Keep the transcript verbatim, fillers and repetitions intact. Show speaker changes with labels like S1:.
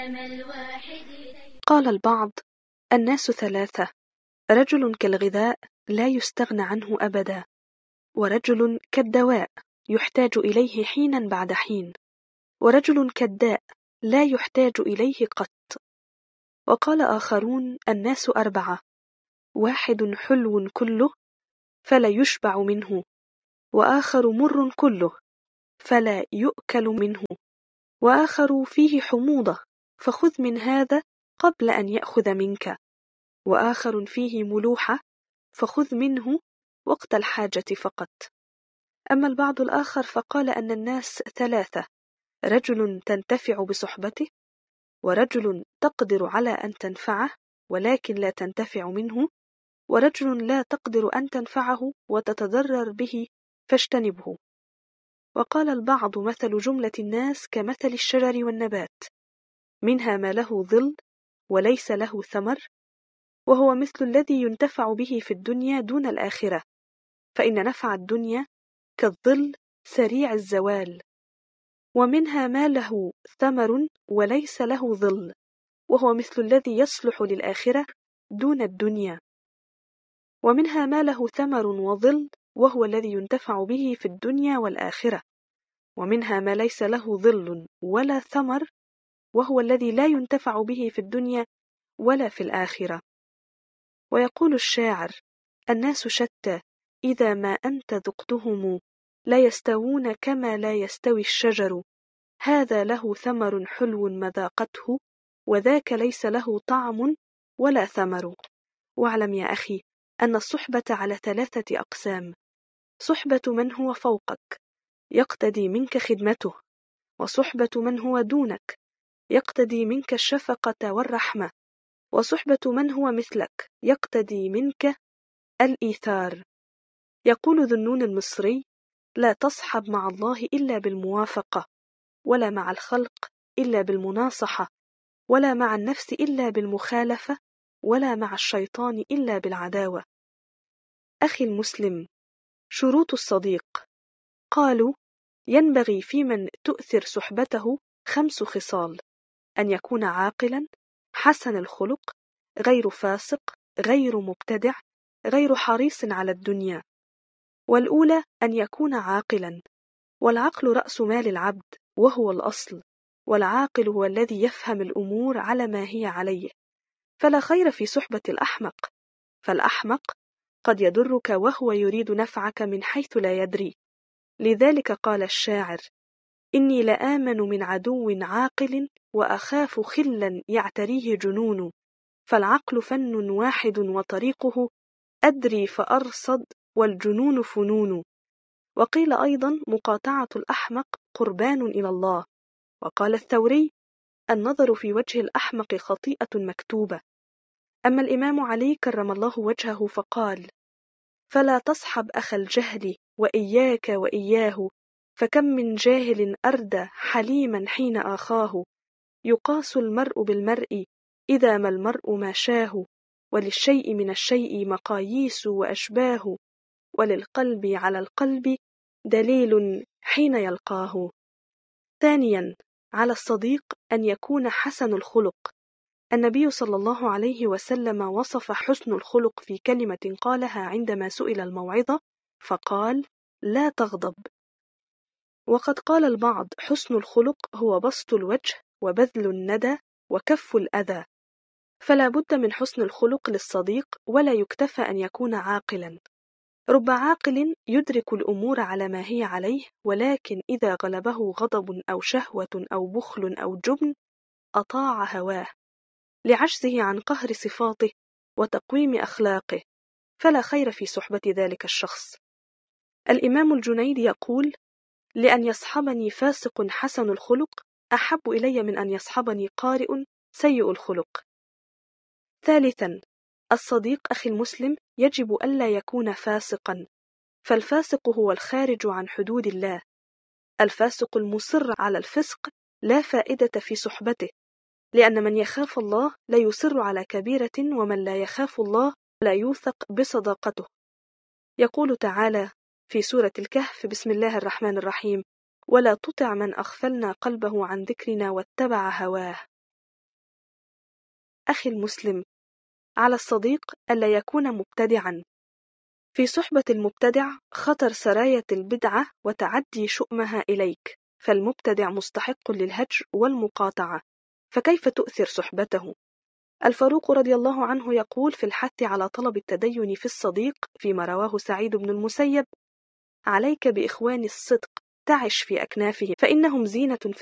S1: قال البعض: الناس ثلاثة: رجل كالغذاء لا يستغنى عنه أبدا، ورجل كالدواء يحتاج إليه حينا بعد حين، ورجل كالداء لا يحتاج إليه قط. وقال آخرون: الناس أربعة: واحد حلو كله فلا يشبع منه، وآخر مر كله فلا يؤكل منه، وآخر فيه حموضة فخذ من هذا قبل أن يأخذ منك، وآخر فيه ملوحة فخذ منه وقت الحاجة فقط. أما البعض الآخر فقال أن الناس ثلاثة: رجل تنتفع بصحبته، ورجل تقدر على أن تنفعه ولكن لا تنتفع منه، ورجل لا تقدر أن تنفعه وتتضرر به فاجتنبه. وقال البعض: مثل جملة الناس كمثل الشجر والنبات، منها ما له ظل وليس له ثمر، وهو مثل الذي ينتفع به في الدنيا دون الآخرة، فإن نفع الدنيا كالظل سريع الزوال. ومنها ما له ثمر وليس له ظل، وهو مثل الذي يصلح للآخرة دون الدنيا. ومنها ما له ثمر وظل، وهو الذي ينتفع به في الدنيا والآخرة. ومنها ما ليس له ظل ولا ثمر، وهو الذي لا ينتفع به في الدنيا ولا في الآخرة. ويقول الشاعر: الناس شتى إذا ما أنت ذقتهم، لا يستوون كما لا يستوي الشجر، هذا له ثمر حلو مذاقته، وذاك ليس له طعم ولا ثمر. واعلم يا أخي أن الصحبة على ثلاثة أقسام: صحبة من هو فوقك يقتدي منك خدمته، وصحبة من هو دونك يقتدي منك الشفقة والرحمة، وصحبة من هو مثلك يقتدي منك الإيثار. يقول ذو النون المصري: لا تصحب مع الله إلا بالموافقة، ولا مع الخلق إلا بالمناصحة، ولا مع النفس إلا بالمخالفة، ولا مع الشيطان إلا بالعداوة. أخي المسلم، شروط الصديق. قالوا: ينبغي في من تؤثر صحبته خمس خصال: أن يكون عاقلا، حسن الخلق، غير فاسق، غير مبتدع، غير حريص على الدنيا. والأولى أن يكون عاقلا، والعقل رأس مال العبد وهو الأصل، والعاقل هو الذي يفهم الأمور على ما هي عليه، فلا خير في صحبة الأحمق، فالأحمق قد يضرك وهو يريد نفعك من حيث لا يدري. لذلك قال الشاعر: إني لآمن من عدو عاقل، وأخاف خلا يعتريه جنون، فالعقل فن واحد وطريقه أدري فأرصد، والجنون فنون. وقيل أيضا: مقاطعة الأحمق قربان إلى الله. وقال الثوري: النظر في وجه الأحمق خطيئة مكتوبة. أما الإمام علي كرم الله وجهه فقال: فلا تصحب أخ الجهل، وإياك وإياه، فكم من جاهل أردى حليما حين آخاه، يقاس المرء بالمرء إذا ما المرء ما شاه، وللشيء من الشيء مقاييس وأشباه، وللقلب على القلب دليل حين يلقاه. ثانيا، على الصديق أن يكون حسن الخلق. النبي صلى الله عليه وسلم وصف حسن الخلق في كلمة قالها عندما سئل الموعظة فقال: لا تغضب. وقد قال البعض: حسن الخلق هو بسط الوجه وبذل الندى وكف الأذى. فلا بد من حسن الخلق للصديق، ولا يكتفى أن يكون عاقلا. رب عاقل يدرك الأمور على ما هي عليه، ولكن إذا غلبه غضب أو شهوة أو بخل أو جبن أطاع هواه لعجزه عن قهر صفاته وتقويم أخلاقه، فلا خير في صحبة ذلك الشخص. الإمام الجنيد يقول: لأن يصحبني فاسق حسن الخلق أحب إلي من أن يصحبني قارئ سيء الخلق. ثالثا، الصديق أخي المسلم يجب ألا يكون فاسقا، فالفاسق هو الخارج عن حدود الله. الفاسق المصر على الفسق لا فائدة في صحبته، لأن من يخاف الله لا يصر على كبيرة، ومن لا يخاف الله لا يوثق بصداقته. يقول تعالى في سورة الكهف: بسم الله الرحمن الرحيم: ولا تطع من أغفلنا قلبه عن ذكرنا واتبع هواه. أخي المسلم، على الصديق ألا يكون مبتدعا. في صحبة المبتدع خطر سراية البدعة وتعدي شؤمها إليك، فالمبتدع مستحق للهجر والمقاطعة، فكيف تؤثر صحبته؟ الفاروق رضي الله عنه يقول في الحث على طلب التدين في الصديق فيما رواه سعيد بن المسيب: عليك بإخوان الصدق، تعش في أكنافهم، فإنهم زينة